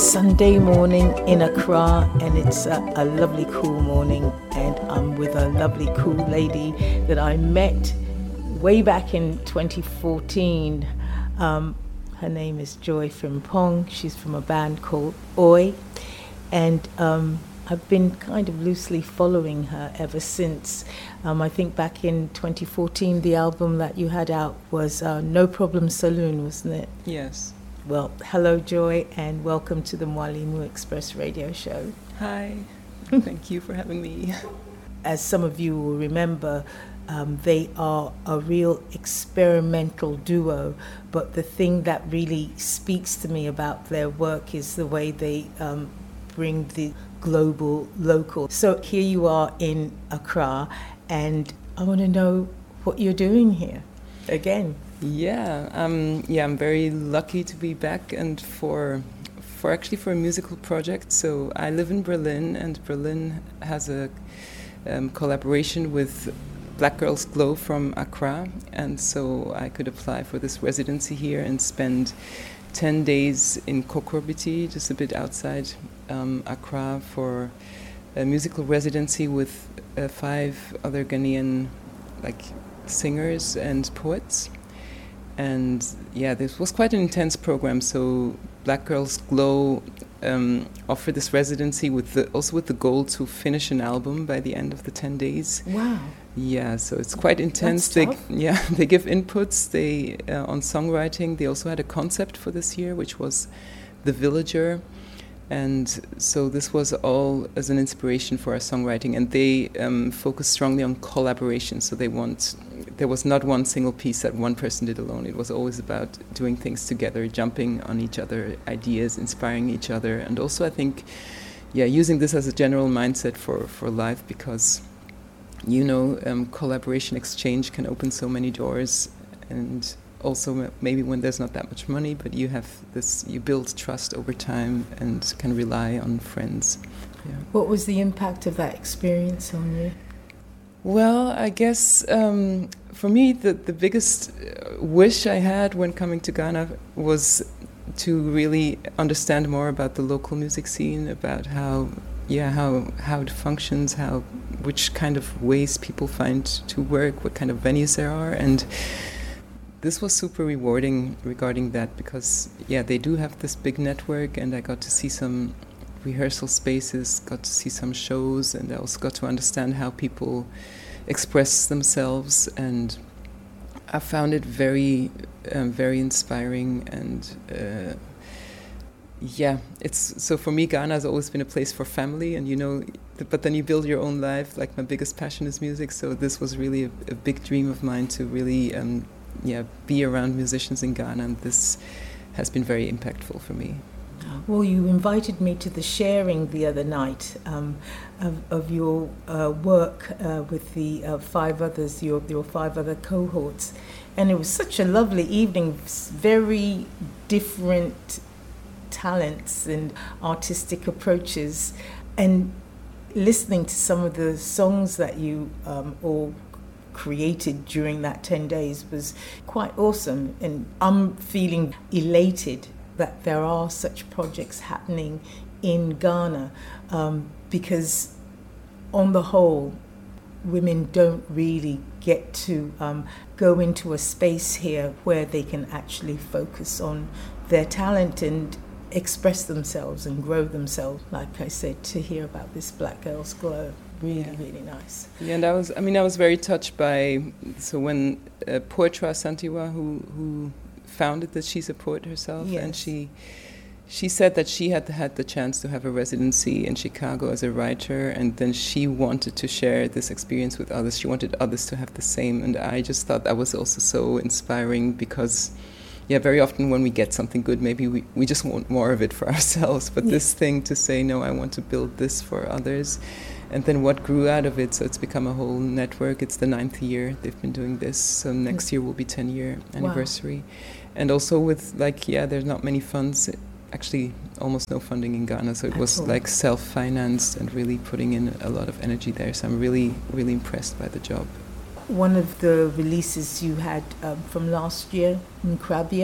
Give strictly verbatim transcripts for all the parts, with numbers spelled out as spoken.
Sunday morning in Accra, and it's a, a lovely cool morning, and I'm with a lovely cool lady that I met way back in twenty fourteen. Um, her name is Joy Frimpong. She's from a band called Oi, and um, I've been kind of loosely following her ever since. Um, I think back in twenty fourteen, the album that you had out was uh, No Problem Saloon, wasn't it? Yes. Well, hello, Joy, and welcome to the Mwalimu Express radio show. Hi. Thank you for having me. As some of you will remember, um, they are a real experimental duo, but the thing that really speaks to me about their work is the way they um, bring the global local. So here you are in Accra, and I want to know what you're doing here again. Yeah, um, yeah, I'm very lucky to be back, and for for actually for a musical project. So I live in Berlin, and Berlin has a um, collaboration with Black Girls Glow from Accra, and so I could apply for this residency here and spend ten days in Kokorbiti, just a bit outside um, Accra, for a musical residency with uh, five other Ghanaian like singers and poets. And yeah, this was quite an intense program. So Black Girls Glow um, offered this residency with the, also with the goal to finish an album by the end of the ten days. Wow. Yeah, so it's quite intense. That's they tough. yeah, they give inputs. They uh, on songwriting. They also had a concept for this year, which was The Villager. And so this was all as an inspiration for our songwriting, and they um, focus strongly on collaboration. So they want, there was not one single piece that one person did alone. It was always about doing things together, jumping on each other, ideas, inspiring each other. And also I think, yeah, using this as a general mindset for, for life, because, you know, um, collaboration, exchange can open so many doors. And also maybe when there's not that much money, but you have this, you build trust over time and can rely on friends. Yeah. What was the impact of that experience on you? Well, I guess um, for me, the, the biggest wish I had when coming to Ghana was to really understand more about the local music scene, about how, yeah, how how it functions, how which kind of ways people find to work, what kind of venues there are, and this was super rewarding regarding that, because, yeah, they do have this big network, and I got to see some rehearsal spaces, got to see some shows, and I also got to understand how people express themselves, and I found it very, um, very inspiring, and uh, yeah, it's so for me, Ghana has always been a place for family, and you know, th- but then you build your own life. Like, my biggest passion is music, so this was really a, a big dream of mine to really um, yeah, be around musicians in Ghana, and this has been very impactful for me. Well, you invited me to the sharing the other night um, of, of your uh, work uh, with the uh, five others, your, your five other cohorts, and it was such a lovely evening, very different talents and artistic approaches, and listening to some of the songs that you um, all created during that ten days was quite awesome, and I'm feeling elated that there are such projects happening in Ghana, um, because on the whole, women don't really get to um, go into a space here where they can actually focus on their talent and express themselves and grow themselves. Like I said, to hear about this Black Girls Glow, really, yeah. really nice. Yeah, and I was, I mean, I was very touched by, so when uh, Poetra Santiwa, who who founded this, she's a poet herself, yes. and she she said that she had had the chance to have a residency in Chicago as a writer, and then she wanted to share this experience with others. She wanted others to have the same, and I just thought that was also so inspiring, because yeah, very often when we get something good, maybe we, we just want more of it for ourselves. But yeah. This thing to say, no, I want to build this for others. And then what grew out of it, so it's become a whole network. It's the ninth year they've been doing this. So next mm. year will be ten-year anniversary. Wow. And also with, like, yeah, there's not many funds, actually almost no funding in Ghana. So it was Excellent. like self-financed and really putting in a lot of energy there. So I'm really, really impressed by the job. One of the releases you had um, from last year in Krabia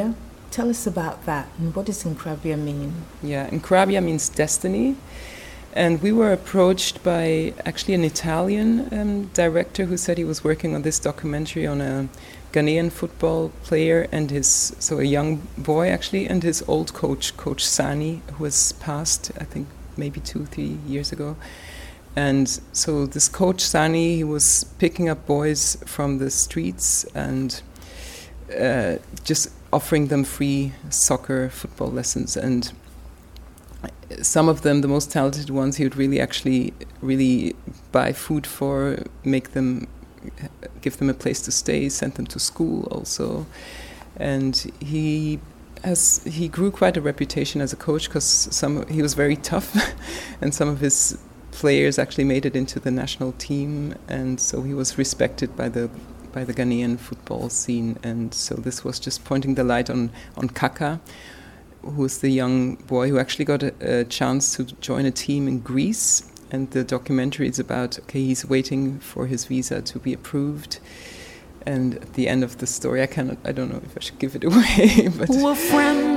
Tell us about that, and what does Nkrabia mean? Yeah, Nkrabia means destiny. And we were approached by actually an Italian um, director who said he was working on this documentary on a Ghanaian football player and his, so a young boy actually, and his old coach, Coach Sani, who has passed, I think, maybe two, three years ago. And so this Coach Sani, he was picking up boys from the streets and uh, just offering them free soccer, football lessons. And some of them, the most talented ones, he would really actually really buy food for, make them, give them a place to stay, send them to school also. And he has he grew quite a reputation as a coach because some he was very tough, and some of his players actually made it into the national team, and so he was respected by the by the Ghanaian football scene. And so this was just pointing the light on on Kaka, who's the young boy who actually got a, a chance to join a team in Greece. And the documentary is about, okay, he's waiting for his visa to be approved. And at the end of the story, I cannot, I don't know if I should give it away, but...